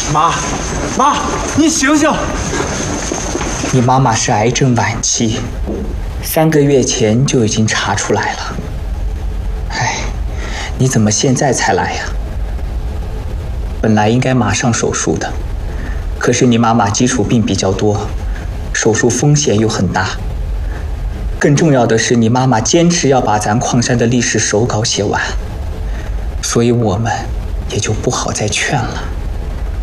妈，妈，你醒醒！ 你妈妈是癌症晚期，3个月前就已经查出来了。哎，你怎么现在才来呀？本来应该马上手术的，可是你妈妈基础病比较多，手术风险又很大。更重要的是，你妈妈坚持要把咱矿山的历史手稿写完，所以我们也就不好再劝了。